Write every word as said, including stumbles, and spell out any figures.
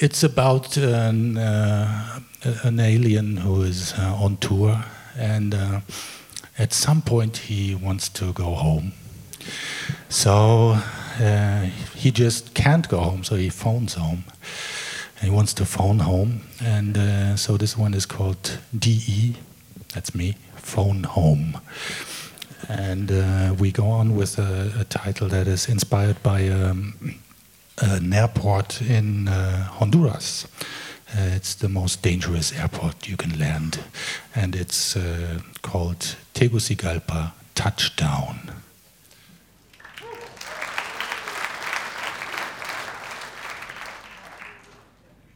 it's about an, uh, an alien who is uh, on tour, and uh, at some point he wants to go home. So uh, he just can't go home, so he phones home. And he wants to phone home, and uh, so this one is called D E, that's me, Phone Home. And uh, we go on with a, a title that is inspired by um, an airport in uh, Honduras. Uh, it's the most dangerous airport you can land, and it's uh, called Tegucigalpa Touchdown.